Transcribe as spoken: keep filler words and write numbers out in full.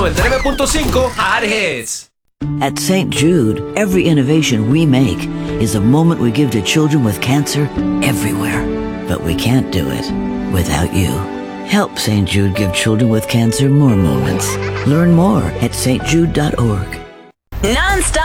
noventa y nueve punto cinco Hot Hits. At Saint Jude, every innovation we make is a moment we give to children with cancer everywhere. But we can't do it without you. Help Saint Jude give children with cancer more moments. Learn more at s t jude dot org. Non-stop